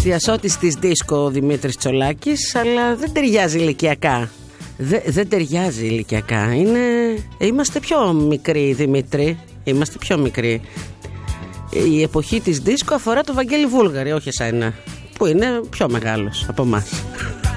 Διασώτης της δίσκο ο Δημήτρης Τσολάκης, αλλά δεν ταιριάζει ηλικιακά. Δεν ταιριάζει ηλικιακά. Είμαστε πιο μικροί, Δημήτρη. Είμαστε πιο μικροί. Η εποχή της δίσκο αφορά το Βαγγέλη Βούλγαρη, όχι εσένα, που είναι πιο μεγάλος από εμάς.